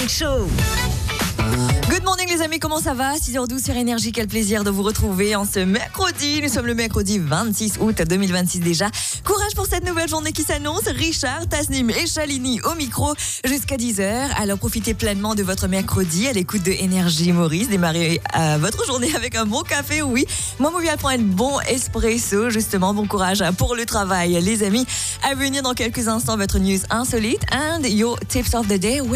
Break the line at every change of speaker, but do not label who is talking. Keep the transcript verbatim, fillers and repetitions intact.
Morning Show.
Good morning les amis, comment ça va? six heures douze sur Énergie, quel plaisir de vous retrouver en ce mercredi. Nous sommes le mercredi vingt-six août deux mille vingt-six déjà. Courage pour cette nouvelle journée qui s'annonce. Richard, Tasnim et Chalini au micro jusqu'à dix heures. Alors profitez pleinement de votre mercredi à l'écoute de Énergie Maurice. Démarrez euh, votre journée avec un bon café, oui. Moi, Mouvia prend un bon espresso, justement. Bon courage pour le travail les amis. À venir dans quelques instants, votre news insolite and your tips of the day.